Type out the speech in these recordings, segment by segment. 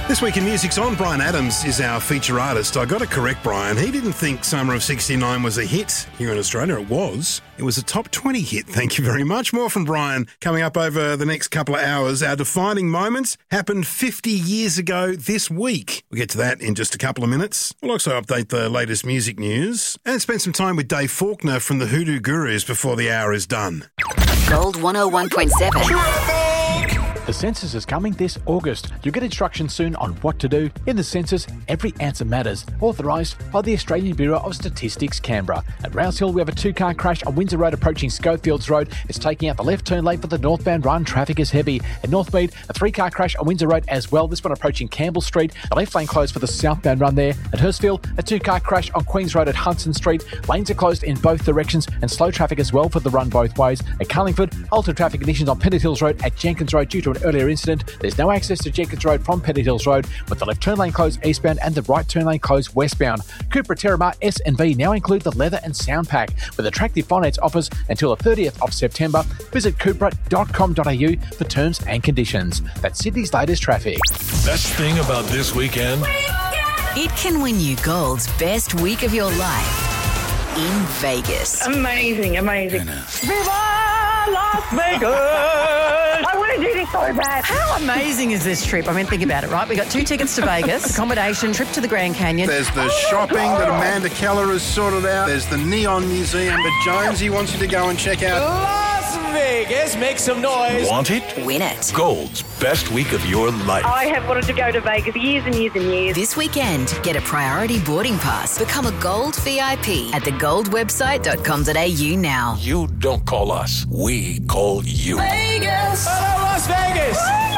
This week in Music's On, Bryan Adams is our feature artist. I got to correct Bryan. He didn't think Summer of 69 was a hit here in Australia. It was. It was a top 20 hit. Thank you very much. More from Bryan coming up over the next couple of hours. Our defining moments happened 50 years ago this week. We'll get to that in just a couple of minutes. We'll also update the latest music news and spend some time with Dave Faulkner from the Hoodoo Gurus before the hour is done. Gold 101.7. The census is coming this August. You'll get instructions soon on what to do. In the census, every answer matters. Authorised by the Australian Bureau of Statistics, Canberra. At Rouse Hill, we have a two-car crash on Windsor Road approaching Schofields Road. It's taking out the left turn lane for the northbound run. Traffic is heavy. At Northmead, a three-car crash on Windsor Road as well. This one approaching Campbell Street. The left lane closed for the southbound run there. At Hurstville, a two-car crash on Queens Road at Hudson Street. Lanes are closed in both directions and slow traffic as well for the run both ways. At Carlingford, altered traffic conditions on Pennant Hills Road at Jenkins Road due to an earlier incident. There's no access to Jenkins Road from Pennant Hills Road, with the left turn lane closed eastbound and the right turn lane closed westbound. Cupra Terramar S and V now include the leather and sound pack with attractive finance offers until the 30th of September. Visit cupra.com.au for terms and conditions. That's Sydney's latest traffic. Best thing about this weekend? It can win you Gold's best week of your life in Vegas. Amazing. Viva Las Vegas! I want to do this so bad. How amazing is this trip? I mean, think about it, right? We got 2 tickets to Vegas, accommodation, trip to the Grand Canyon. There's the shopping that Amanda Keller has sorted out. There's the Neon Museum that Jonesy wants you to go and check out. Las Vegas, make some noise. Want it? Win it. Gold's best week of your life. I have wanted to go to Vegas years and years and years. This weekend, get a priority boarding pass. Become a Gold VIP at thegoldwebsite.com.au now. You don't call us. We call you. Vegas! Hello, Las Vegas!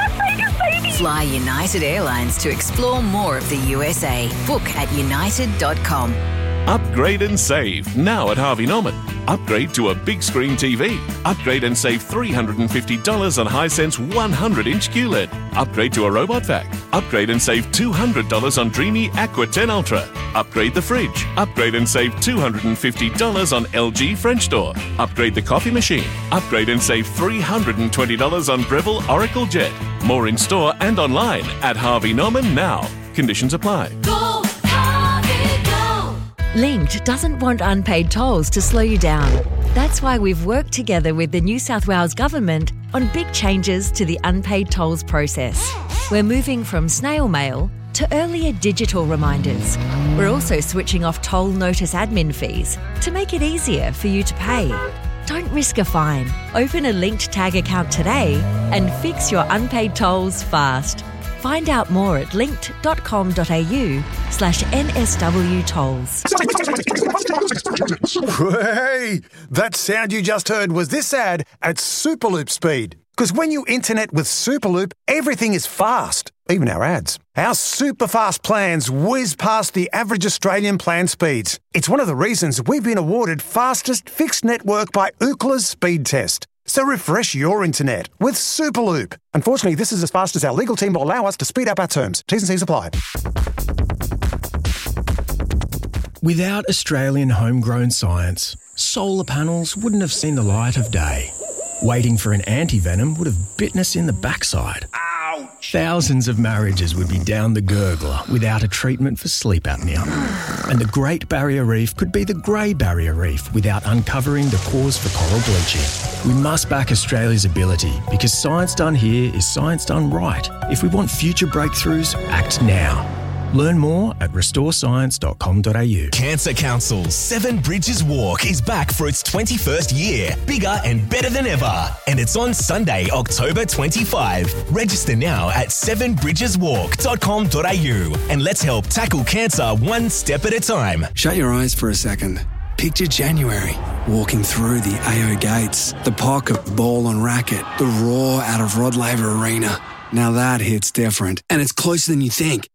Fly United Airlines to explore more of the USA. Book at united.com. Upgrade and save now at Harvey Norman. Upgrade to a big screen TV. Upgrade and save $350 on Hisense 100-inch QLED. Upgrade to a robot vac. Upgrade and save $200 on Dreamy Aqua 10 Ultra. Upgrade the fridge. Upgrade and save $250 on LG French door. Upgrade the coffee machine. Upgrade and save $320 on Breville Oracle Jet. More in store and online at Harvey Norman now. Conditions apply. Linked doesn't want unpaid tolls to slow you down. That's why we've worked together with the New South Wales Government on big changes to the unpaid tolls process. We're moving from snail mail to earlier digital reminders. We're also switching off toll notice admin fees to make it easier for you to pay. Don't risk a fine. Open a Linked Tag account today and fix your unpaid tolls fast. Find out more at linked.com.au/NSW tolls. Hey, that sound you just heard was this ad at Superloop speed. Because when you internet with Superloop, everything is fast, even our ads. Our super fast plans whiz past the average Australian plan speeds. It's one of the reasons we've been awarded fastest fixed network by Ookla's speed test. So refresh your internet with Superloop. Unfortunately, this is as fast as our legal team will allow us to speed up our terms. T's and C's apply. Without Australian homegrown science, solar panels wouldn't have seen the light of day. Waiting for an anti-venom would have bitten us in the backside. Ouch! Thousands of marriages would be down the gurgler without a treatment for sleep apnea. And the Great Barrier Reef could be the Grey Barrier Reef without uncovering the cause for coral bleaching. We must back Australia's ability because science done here is science done right. If we want future breakthroughs, act now. Learn more at restorescience.com.au. Cancer Council's Seven Bridges Walk is back for its 21st year, bigger and better than ever. And it's on Sunday, October 25. Register now at sevenbridgeswalk.com.au and let's help tackle cancer one step at a time. Shut your eyes for a second. Picture January, walking through the AO gates, the pocket ball on racket, the roar out of Rod Laver Arena. Now that hits different, and it's closer than you think.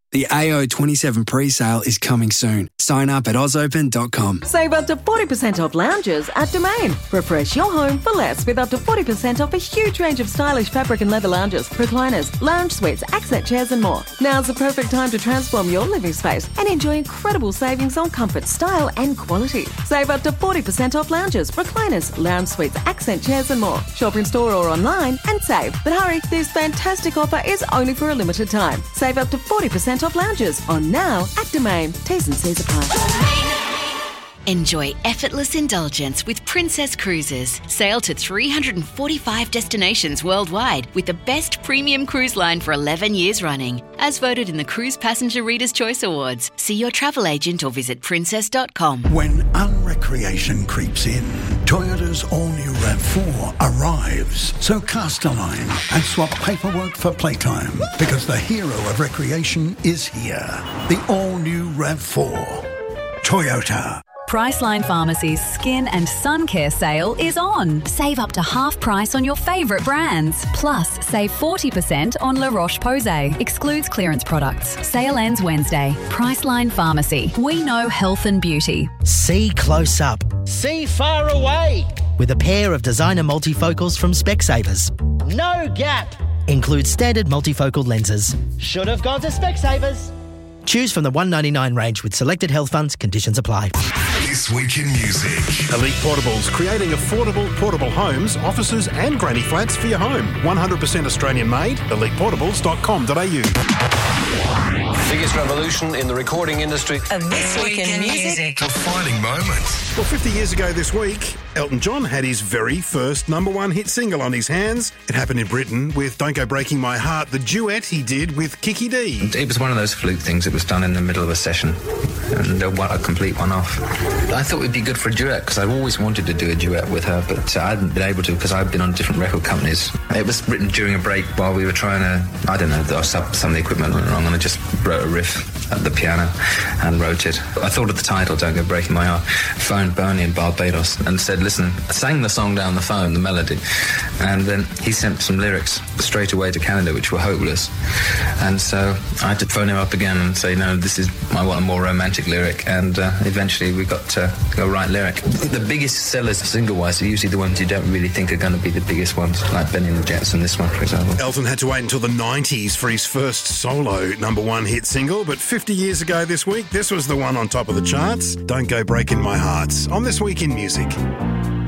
The AO27 pre-sale is coming soon. Sign up at ausopen.com. Save up to 40% off lounges at Domain. Refresh your home for less with up to 40% off a huge range of stylish fabric and leather lounges, recliners, lounge suites, accent chairs and more. Now's the perfect time to transform your living space and enjoy incredible savings on comfort, style and quality. Save up to 40% off lounges, recliners, lounge suites, accent chairs and more. Shop in store or online and save. But hurry, this fantastic offer is only for a limited time. Save up to 40% off lounges on now at Domain. T's and C's apply. Enjoy effortless indulgence with Princess Cruises. Sail to 345 destinations worldwide with the best premium cruise line for 11 years running. As voted in the Cruise Passenger Reader's Choice Awards. See your travel agent or visit princess.com. When unrecreation creeps in, Toyota's all-new RAV4 arrives. So cast a line and swap paperwork for playtime because the hero of recreation is here. The all-new RAV4. Toyota. Priceline Pharmacy's Skin and Sun Care sale is on. Save up to half price on your favourite brands. Plus, save 40% on La Roche-Posay. Excludes clearance products. Sale ends Wednesday. Priceline Pharmacy. We know health and beauty. See close up. See far away. With a pair of designer multifocals from Specsavers. No gap. Includes standard multifocal lenses. Should have gone to Specsavers. Choose from the $199 range with selected health funds. Conditions apply. This Week in Music. Elite Portables, creating affordable portable homes, offices and granny flats for your home. 100% Australian made. ElitePortables.com.au. Biggest revolution in the recording industry. And This Week in Music. Defining moment. Well, 50 years ago this week, Elton John had his very first #1 hit single on his hands. It happened in Britain with Don't Go Breaking My Heart, the duet he did with Kiki D. It was one of those fluke things. It was done in the middle of a session and a complete one-off. I thought it would be good for a duet because I've always wanted to do a duet with her, but I hadn't been able to because I've been on different record companies. It was written during a break while we were trying to, I don't know, some of the equipment went wrong and I just wrote a riff at the piano and wrote it. I thought of the title, Don't Go Breaking My Heart, phoned Bernie in Barbados and said, listen, I sang the song down the phone, the melody, and then he sent some lyrics straight away to Canada, which were hopeless. And so I had to phone him up again and say, no, I want a more romantic lyric, and eventually we got to go right lyric. The biggest sellers single-wise are usually the ones you don't really think are going to be the biggest ones, like Benny and the Jets and this one, for example. Elton had to wait until the 90s for his first solo #1 hit single, but 50 years ago this week, this was the one on top of the charts, Don't Go Breaking My Heart, on This Week in Music.